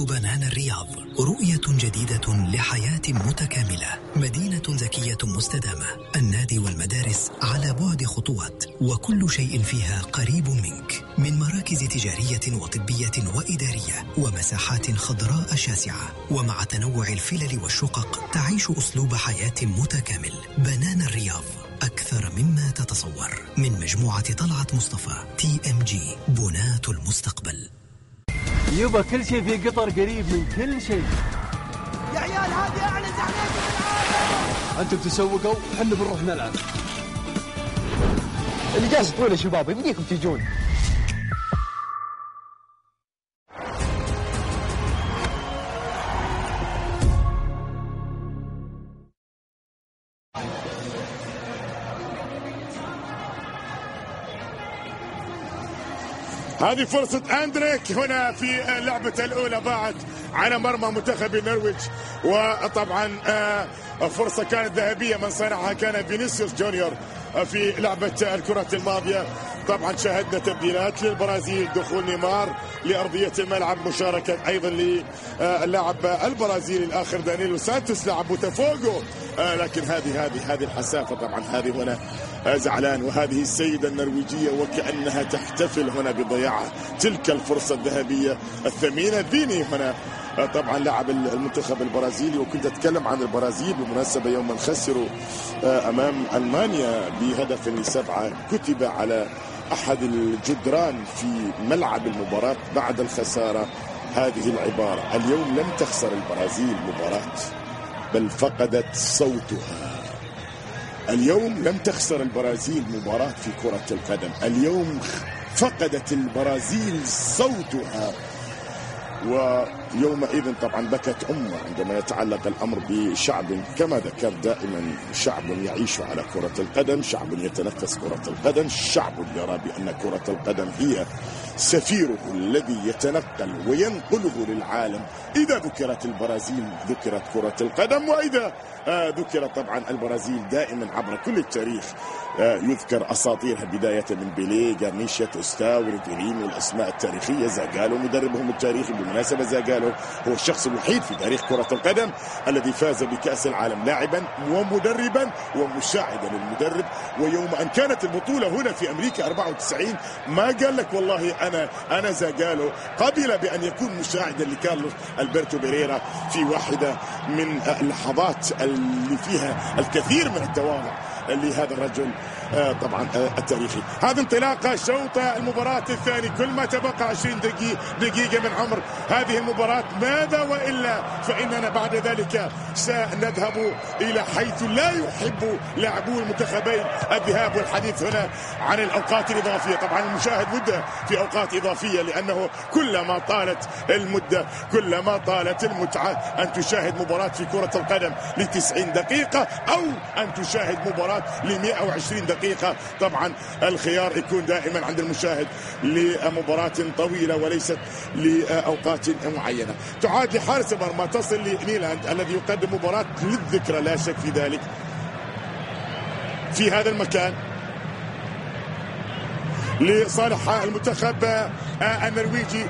بنان الرياض، رؤية جديدة لحياة متكاملة، مدينة ذكية مستدامة، النادي والمدارس على بعد خطوات، وكل شيء فيها قريب منك، من مراكز تجارية وطبية وإدارية ومساحات خضراء شاسعة. ومع تنوع الفلل والشقق تعيش أسلوب حياة متكامل. بنان الرياض أكثر مما تتصور. من مجموعة طلعت مصطفى TMG، بناة المستقبل. يبا كل شيء في قطر قريب من كل شيء. يا عيال هذه أعلى زحمة في العالم. أنتم تسوقوا وحنا بنروح نلعب. الإجازة طويلة شباب، يمديكم تجون. هذه فرصة أندريك هنا في اللعبة الأولى، باعت على مرمى منتخب النرويج، وطبعا فرصة كانت ذهبية من صنعها كان فينيسيوس جونيور في لعبة الكرة الماضية. طبعا شاهدنا تبديلات للبرازيل، دخول نيمار لأرضية الملعب، مشاركة أيضا للاعب البرازيلي الآخر دانيلو سانتوس لاعب بوتافوغو. لكن هذه الحسافة، طبعا هذه هنا زعلان، وهذه السيدة النرويجية وكأنها تحتفل هنا بضياع تلك الفرصة الذهبية الثمينة. فيني هنا طبعا لاعب المنتخب البرازيلي، وكنت أتكلم عن البرازيل بالمناسبة يوم خسروا أمام ألمانيا بهدف ل7، كتب على أحد الجدران في ملعب المباراة بعد الخسارة هذه العبارة: اليوم لم تخسر البرازيل مباراة، بل فقدت صوتها. اليوم لم تخسر البرازيل مباراة في كرة القدم، اليوم فقدت البرازيل صوتها. ويومئذ طبعا بكت أمه عندما يتعلق الأمر بشعب كما ذكر دائما، شعب يعيش على كرة القدم، شعب يتنفس كرة القدم، شعب يرى بأن كرة القدم هي سفيره الذي يتنقل وينقله للعالم. إذا ذكرت البرازيل ذكرت كرة القدم، وإذا ذكرت طبعا البرازيل دائما عبر كل التاريخ يذكر أساطيرها، بداية من بيليه، غارنيشا، توستاو، ريفيرينو، الأسماء التاريخية. زاغالو مدربهم التاريخي، بالمناسبة زاغالو هو الشخص الوحيد في تاريخ كرة القدم الذي فاز بكأس العالم لاعبا ومدربا ومساعدا للمدرب. ويوم أن كانت البطولة هنا في أمريكا 94 ما قال لك والله أنا زاغالو، قبل بأن يكون مساعدا لكارلوس ألبرتو بيريرا في واحدة من اللحظات اللي فيها الكثير من التواضع لهذا الرجل طبعا التاريخي. هذه انطلاقة شوط المباراة الثاني، كل ما تبقى 20 دقيقة من عمر هذه المباراة، ماذا وإلا فإننا بعد ذلك سنذهب إلى حيث لا يحب لاعبو المنتخبين الذهاب والحديث هنا عن الأوقات الإضافية. طبعا المشاهد وده في أوقات إضافية، لأنه كلما طالت المدة كلما طالت المتعة. أن تشاهد مباراة في كرة القدم ل90 دقيقة أو أن تشاهد مباراة ل120 دقيقة، طبعا الخيار يكون دائما عند المشاهد لمباراة طويلة وليست لأوقات معينة. تعاد لحارس المرمى، تصل لنيلاند الذي يقدم مباراة للذكرى لا شك في ذلك في هذا المكان لصالح المنتخب النرويجي.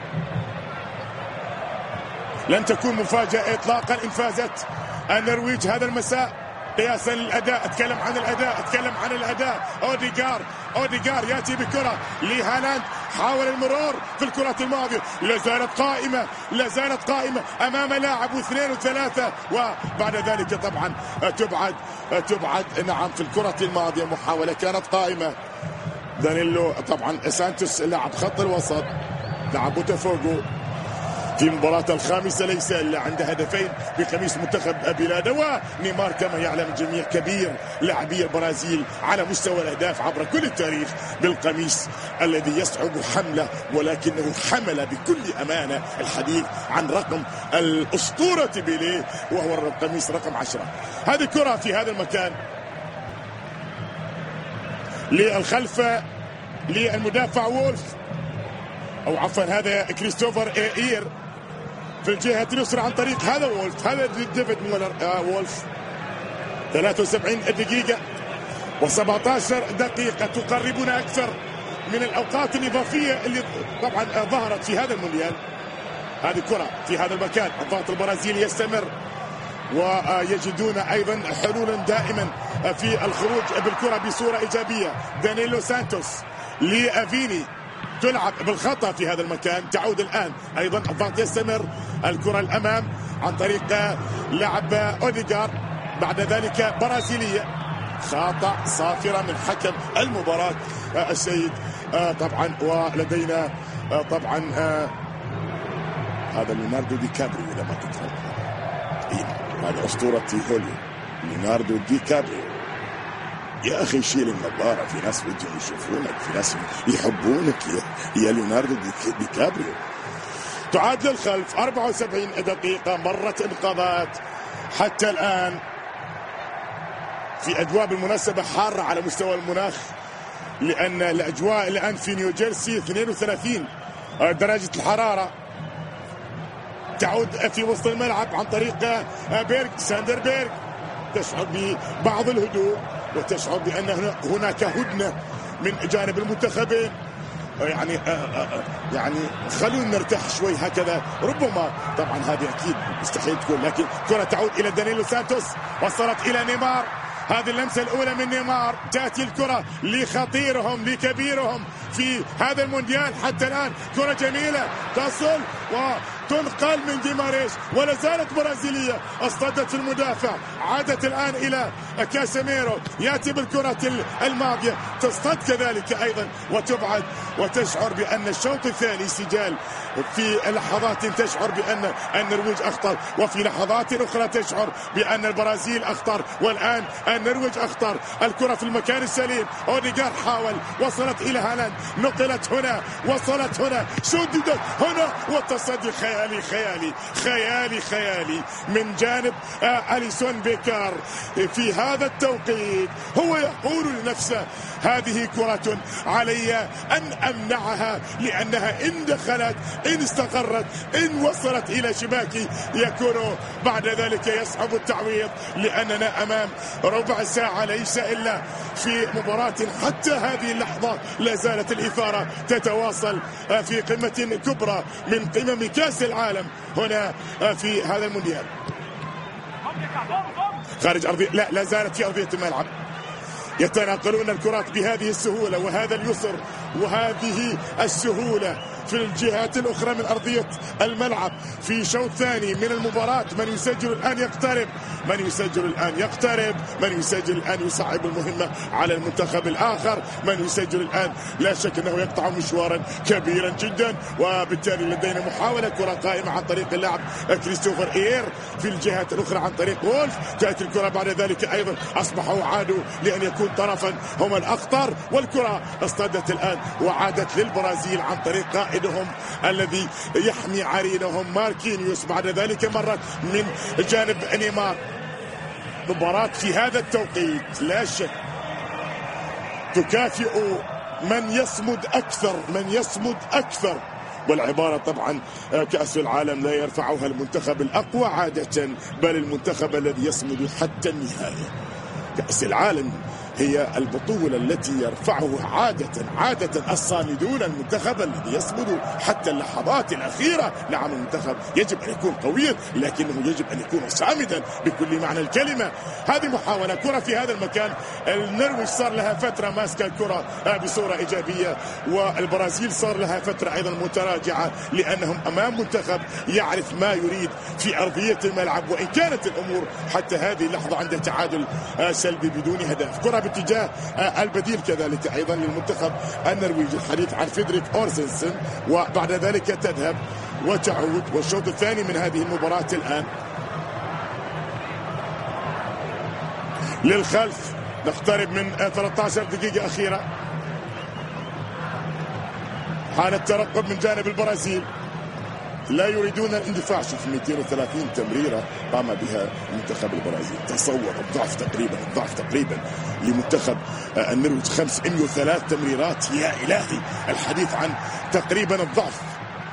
لن تكون مفاجأة إطلاقا إن فازت النرويج هذا المساء قياسا للأداء. اتكلم عن الأداء. أوديغار يأتي بكرة لهالاند، حاول المرور في الكرة الماضية، لا زالت قائمة أمام لاعب واثنين وثلاثة، وبعد ذلك طبعا تبعد نعم في الكرة الماضية محاولة كانت قائمة. دانيلو طبعا سانتوس لاعب خط الوسط، لاعب بوتافوغو في المباراة الخامسة ليس إلا عند هدفين بقميص منتخب بلاده. ونيمار كما يعلم الجميع كبير لاعبي البرازيل على مستوى الأهداف عبر كل التاريخ بالقميص الذي يصعب حمله، ولكنه حمل بكل أمانة الحديث عن رقم الأسطورة بيليه وهو القميص رقم 10. هذه كرة في هذا المكان للخلف للمدافع وولف، أو عفوا هذا كريستوفر إير في الجهة اليسرى عن طريق هذا وولف، هذا ديفيد مولر. وولف 73 دقيقة و17 دقيقة تقربنا أكثر من الأوقات الإضافية اللي طبعا ظهرت في هذا المونديال. هذه كرة في هذا المكان، الضغط البرازيلي يستمر ويجدون أيضا حلولا دائما في الخروج بالكرة بصورة إيجابية. دانيلو سانتوس لأفيني، تلعب بالخطأ في هذا المكان، تعود الآن أيضا الضغط يستمر، الكرة الأمام عن طريق لاعب أوديغار، بعد ذلك برازيلية، خطأ صافرة من حكم المباراة السيد طبعا. ولدينا طبعا هذا ليوناردو دي كابريو لما كنت هذا أسطورة هوليو ليوناردو دي كابريو. يا أخي شيل النظارة، في ناس بدهم يشوفونك، في ناس يحبونك يا ليوناردو دي كابريو. تعاد للخلف، 74 دقيقة مرت انقضت حتى الآن في أجواء بالمناسبة حارة على مستوى المناخ، لأن الأجواء الآن في نيوجيرسي 32 درجة الحرارة. تعود في وسط الملعب عن طريق بيرغ، ساندر بيرغ، تشعر ببعض الهدوء وتشعر بأن هناك هدنة من جانب المنتخبين. يعني خلونا نرتاح شوي هكذا، ربما طبعا هذه أكيد مستحيل تكون، لكن كرة تعود إلى دانيلو سانتوس، وصلت إلى نيمار. هذه اللمسة الأولى من نيمار، تأتي الكرة لخطيرهم لكبيرهم في هذا المونديال حتى الآن، كرة جميلة تصل وتنقل من ديماريش، ولا زالت برازيلية، اصطدت المدافع، عادت الآن إلى كاسيميرو، يأتي بالكرة الماضية، تصطد كذلك أيضا وتبعد، وتشعر بأن الشوط الثاني سجال. في لحظات تشعر بأن النرويج أخطر، وفي لحظات أخرى تشعر بأن البرازيل أخطر، والآن النرويج أخطر. الكرة في المكان السليم، أوديغار حاول، وصلت إلى هالاند، نقلت هنا، وصلت هنا، شددت هنا، والتصدي خيالي خيالي خيالي خيالي من جانب أليسون بيكار. في هذا التوقيت هو يقول لنفسه هذه كرة علي أن أمنعها، لأنها إن دخلت، إن استقرت، إن وصلت إلى شباكي، يكون بعد ذلك يصعب التعويض، لأننا أمام ربع ساعة ليس إلا في مباراة حتى هذه اللحظة لا زالت الإثارة تتواصل في قمة كبرى من قمم كأس العالم هنا في هذا المونديال. خارج أرضية، لا زالت في أرضية الملعب، يتناقلون الكرات بهذه السهولة وهذا اليسر وهذه السهولة في الجهات الأخرى من أرضية الملعب. في شوط ثاني من المباراة، من يسجل الآن يقترب، من يسجل الآن يقترب، من يسجل الآن يصعب المهمة على المنتخب الآخر، من يسجل الآن لا شك أنه يقطع مشوارا كبيرا جدا. وبالتالي لدينا محاولة كرة قائمة عن طريق اللاعب كريستوفر إير في الجهات الأخرى عن طريق وولف، تأتي الكرة بعد ذلك أيضا، أصبحوا عادوا لأن يكون طرفا هم الأخطر، والكرة اصطدت الآن وعادت للبرازيل عن طريق قائدهم الذي يحمي عرينهم ماركينيوس. بعد ذلك مرت من جانب نيمار. مباراة في هذا التوقيت لا شك تكافئ من يصمد أكثر، من يصمد أكثر. والعبارة طبعا كأس العالم لا يرفعها المنتخب الأقوى عادة، بل المنتخب الذي يصمد حتى النهاية. كأس العالم هي البطولة التي يرفعه عادة الصامدون، المنتخب الذي يصمد حتى اللحظات الأخيرة. نعم المنتخب يجب أن يكون قويا، لكنه يجب أن يكون صامدا بكل معنى الكلمة. هذه محاولة كرة في هذا المكان، النرويج صار لها فترة ماسكة الكرة بصورة إيجابية، والبرازيل صار لها فترة أيضا متراجعة، لأنهم أمام منتخب يعرف ما يريد في أرضية الملعب. وإن كانت الأمور حتى هذه اللحظة عند تعادل سلبي بدون هدف. كرة باتجاه البديل كذلك أيضا للمنتخب النرويجي، الحديث عن فيدريك أورسنسن، وبعد ذلك تذهب وتعود. والشوط الثاني من هذه المباراة الآن للخلف، نقترب من 13 دقيقة أخيرة. حان الترقب من جانب البرازيل، لا يريدون الاندفاع. شوف 230 تمريرة قام بها منتخب البرازيل، تصور الضعف تقريبا لمنتخب النرويج، 503 تمريرات. يا إلهي، الحديث عن تقريبا الضعف.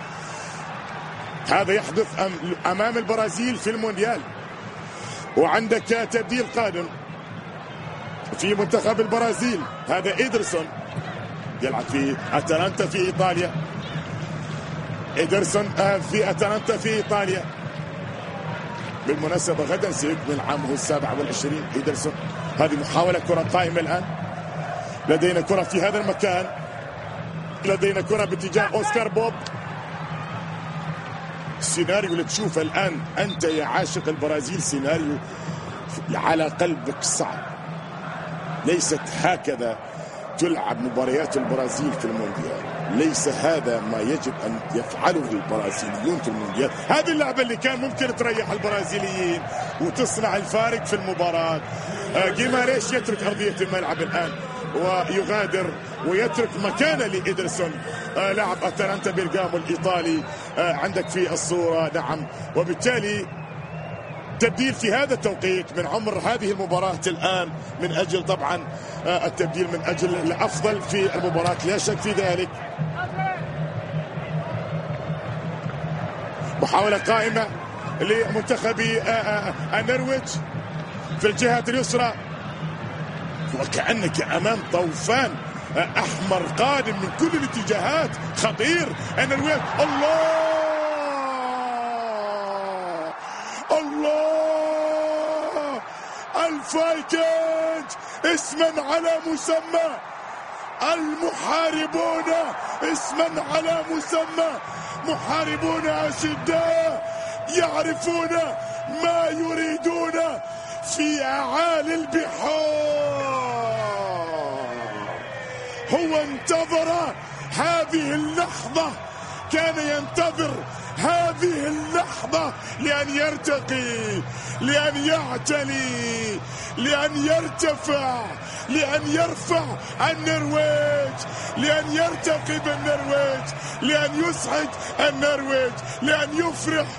هذا يحدث أمام البرازيل في المونديال. وعندك تبديل قادم في منتخب البرازيل، هذا إيدرسون يلعب في أتلانتا في إيطاليا. إيدرسون في أتلانتا في إيطاليا. بالمناسبة غدا سيكمل عامه 27. إيدرسون. هذه محاولة كرة قائمة الآن. لدينا كرة في هذا المكان، لدينا كرة باتجاه أوسكار بوب. السيناريو اللي تشوفه الآن أنت يا عاشق البرازيل سيناريو على قلبك صعب. ليست هكذا تلعب مباريات البرازيل في المونديال، ليس هذا ما يجب أن يفعله البرازيليون في المونديال. هذه اللعبة اللي كان ممكن تريح البرازيليين وتصنع الفارق في المباراة. جيماريش يترك أرضية الملعب الآن ويغادر ويترك مكانه لإيدرسون لاعب أتلانتا بيرغامو الإيطالي عندك في الصورة. نعم، وبالتالي تبديل في هذا التوقيت من عمر هذه المباراة الآن من أجل طبعا التبديل من أجل الأفضل في المباراة، لا شك في ذلك. محاولة قائمة لمنتخب النرويج في الجهة اليسرى، وكأنك أمام طوفان أحمر قادم من كل الاتجاهات. خطير النرويج. الله الله، الفايكنج اسما على مسمى، المحاربون اسما على مسمى، محاربون أشداء يعرفون ما يريدون في أعالي البحار. هو انتظر هذه اللحظة، كان ينتظر هذه اللحظة لأن يرتقي، لأن يعتلي، لأن يرتفع، لأن يرفع النرويج، لأن يرتقي بالنرويج، لأن يسعد النرويج، لأن يفرح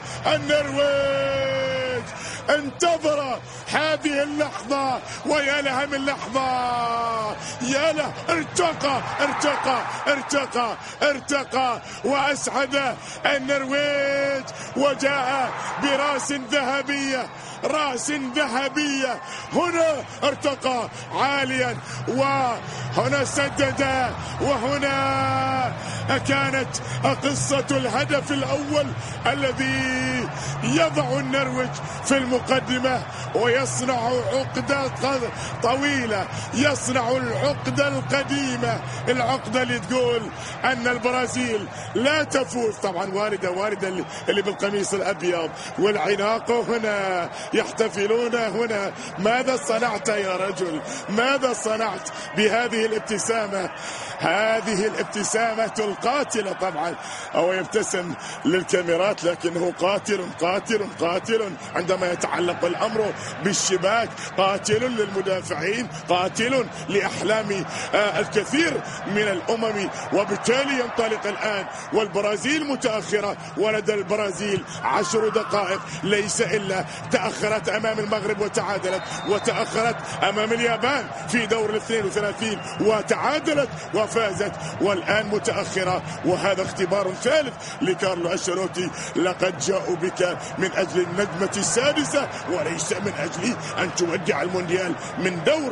النرويج. انتظر هذه اللحظة، ويا لها من لحظة، يا له. ارتقى ارتقى ارتقى ارتقى وأسعد النرويج، وجاء براس ذهبية، رأس ذهبية. هنا ارتقى عاليا، وهنا سدد، وهنا كانت قصة الهدف الأول الذي يضع النرويج في المقدمة ويصنع عقدة طويلة، يصنع العقدة القديمة، العقدة اللي تقول أن البرازيل لا تفوز. طبعا واردة اللي بالقميص الأبيض والعناق هنا يحتفلون هنا. ماذا صنعت يا رجل؟ ماذا صنعت بهذه الابتسامة؟ هذه الابتسامة القاتلة طبعا، أو يبتسم للكاميرات لكنه قاتل قاتل قاتل عندما يتعلق الأمر بالشباك، قاتل للمدافعين، قاتل لأحلام الكثير من الأمم. وبالتالي ينطلق الآن، والبرازيل متأخرة، ولدى البرازيل 10 دقائق، ليس إلا تأخرت أمام المغرب وتعادلت، وتأخرت أمام اليابان في دور 32 وتعادلت وفازت، والآن متأخرة. وهذا اختبار ثالث لكارلو أنشيلوتي. لقد جاءوا بك من أجل النجمة السادسة وليس من أجل أن تودع المونديال من دور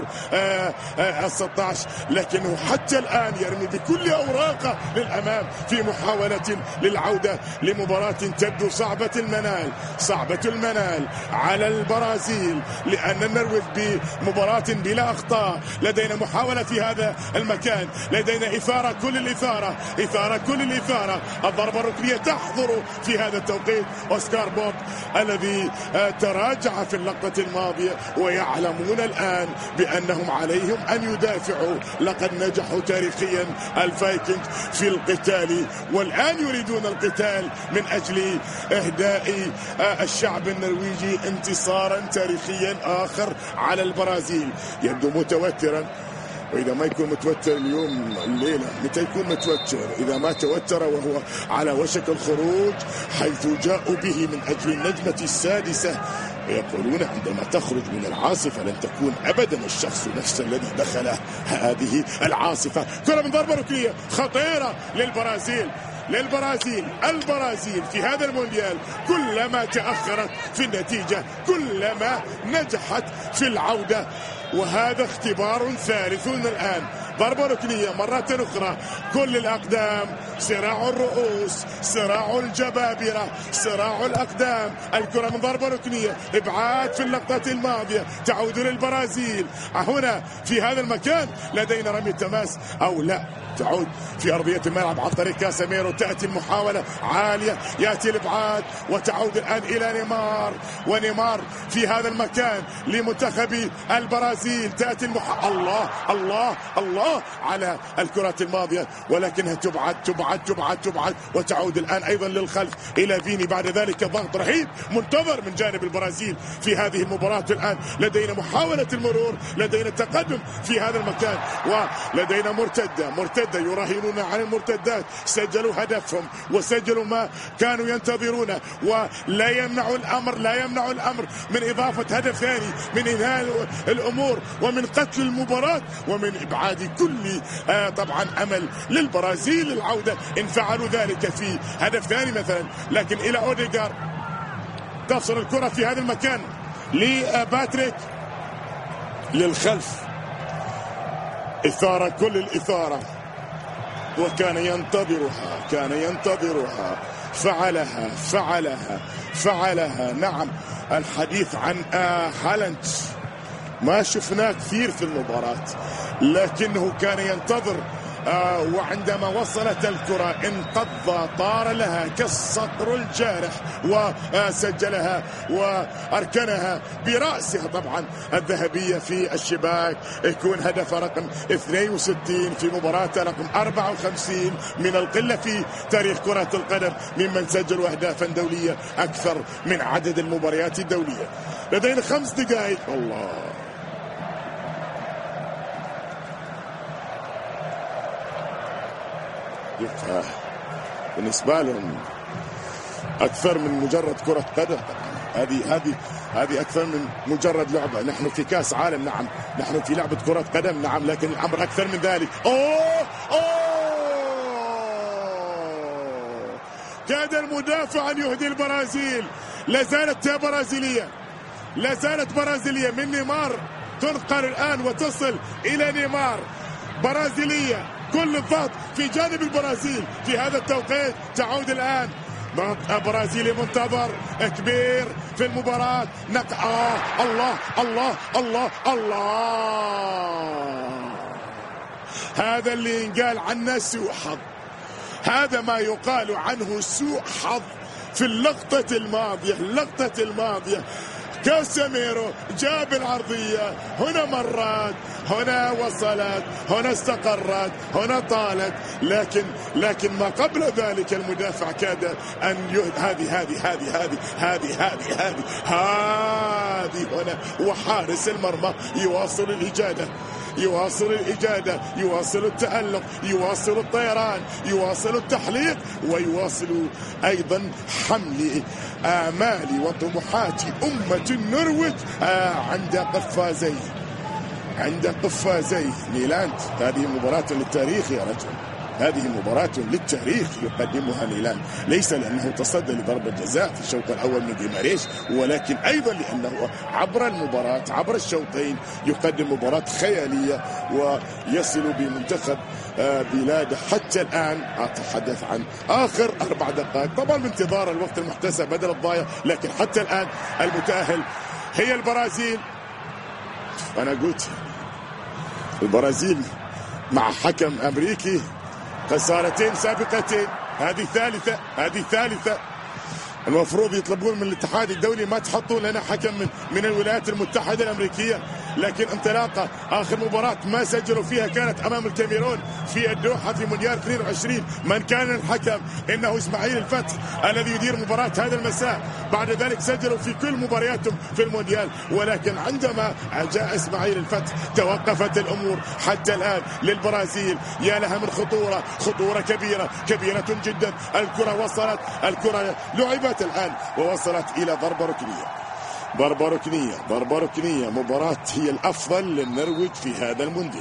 16، لكنه حتى الآن يرمي بكل أوراقه للأمام في محاولة للعودة لمباراة تبدو صعبة المنال على البرازيل، لأن النرويج بمباراة بلا أخطاء. لدينا محاولة في هذا المكان، لدينا إثارة كل الإثارة، الضربة الركنية تحضر في هذا التوقيت. أوسكار بوب الذي تراجع في اللقطة الماضية، ويعلمون الآن بأنهم عليهم أن يدافعوا. لقد نجحوا تاريخيا الفايكنج في القتال، والآن يريدون القتال من أجل إهداء الشعب النرويجي انتصارا تاريخيا آخر على البرازيل. يبدو متوترا، وإذا ما يكون متوتر اليوم الليلة متى يكون متوتر؟ إذا ما توتر وهو على وشك الخروج، حيث جاءوا به من أجل النجمة السادسة. ويقولون عندما تخرج من العاصفة لن تكون أبدا الشخص نفسه الذي دخل هذه العاصفة. كرة من ضربة ركنية خطيرة البرازيل في هذا المونديال كلما تأخرت في النتيجة كلما نجحت في العودة. وهذا اختبار ثالث الآن. ضربة ركنية مرة أخرى، كل الأقدام صراع الرؤوس، صراع الجبابرة، صراع الأقدام. الكرة من ضربة ركنية، إبعاد في اللقطة الماضية، تعود للبرازيل. هنا في هذا المكان لدينا رمي تماس أو لا، تعود في أرضية الملعب عن طريق كاسيميرو. تأتي المحاولة عالية، يأتي الإبعاد وتعود الآن إلى نيمار، ونيمار في هذا المكان لمنتخب البرازيل. تأتي الله الله الله على الكرات الماضية، ولكنها تبعد تبعد تبعد تبعد وتعود الآن أيضا للخلف إلى فيني. بعد ذلك ضغط رهيب منتظر من جانب البرازيل في هذه المباراة. الآن لدينا محاولة المرور، لدينا تقدم في هذا المكان، ولدينا مرتدة يراهنون على المرتدات. سجلوا هدفهم وسجلوا ما كانوا ينتظرونه، ولا يمنعوا الأمر من إضافة هدف ثاني، من إنهاء الأمور ومن قتل المباراة ومن إبعاد كل طبعا أمل للبرازيل العودة إن فعلوا ذلك في هدف ثاني مثلا. لكن إلى أوديغار، تصل الكرة في هذا المكان لباتريك للخلف. إثارة، كل الإثارة، وكان ينتظرها. فعلها. نعم، الحديث عن هالاند ما شفناه كثير في المباراة، لكنه كان ينتظر، وعندما وصلت الكرة انقض، طار لها كالصقر الجارح وسجلها وأركنها برأسها طبعا الذهبية في الشباك. يكون هدف رقم 62 في مباراة رقم 54 من القلة في تاريخ كرة القدم، ممن سجلوا أهدافا دولية أكثر من عدد المباريات الدولية. لدينا 5 دقائق. الله، بالنسبة لهم أكثر من مجرد كرة قدم. هذه أكثر من مجرد لعبة. نحن في كأس عالم، نعم، نحن في لعبة كرة قدم، نعم، لكن الأمر أكثر من ذلك. كاد المدافع أن يهدي البرازيل. لا زالت برازيلية من نيمار، تنقل الآن وتصل إلى نيمار. برازيلية، كل الضغط في جانب البرازيل في هذا التوقيت. تعود الآن برازيلي منتظر كبير في المباراة. الله الله الله الله، هذا اللي ينقال عنه سوء حظ، هذا ما يقال عنه سوء حظ في اللقطة الماضية. كاسيميرو جاب العرضية، هنا مرات، هنا وصلت، هنا استقرت، هنا طالت، لكن ما قبل ذلك المدافع كاد أن هذه هنا، وحارس المرمى يواصل الإجادة، يواصل التألق، يواصل الطيران، يواصل التحليق، ويواصل أيضا حمل آمالي وطموحات أمة النرويج عند قفازي نيلاند. هذه مباراة للتاريخ يا رجل، هذه مباراة للتاريخ يقدمها نيلاند، ليس لأنه تصدى لضربة جزاء في الشوط الأول من ديماريش، ولكن أيضا لأنه عبر المباراة، عبر الشوطين، يقدم مباراة خيالية ويصل بمنتخب بلاده حتى الآن. أتحدث عن آخر 4 دقائق، طبعا بانتظار الوقت المحتسب بدل الضايع، لكن حتى الآن المتأهل هي البرازيل. أنا قلت البرازيل مع حكم أمريكي، خسارتين سابقتين، هذه ثالثة. المفروض يطلبون من الاتحاد الدولي ما تحطوا لنا حكم من الولايات المتحدة الأمريكية. لكن انطلاقة آخر مباراة ما سجلوا فيها كانت أمام الكاميرون في الدوحة في مونديال 22. من كان الحكم؟ إنه إسماعيل الفتح الذي يدير مباراة هذا المساء. بعد ذلك سجلوا في كل مبارياتهم في المونديال، ولكن عندما جاء إسماعيل الفتح توقفت الأمور حتى الآن للبرازيل. يا لها من خطورة كبيرة جدا. الكرة لعبت الآن ووصلت إلى ضربة ركنية. مباراة هي الأفضل للنرويج في هذا المونديال.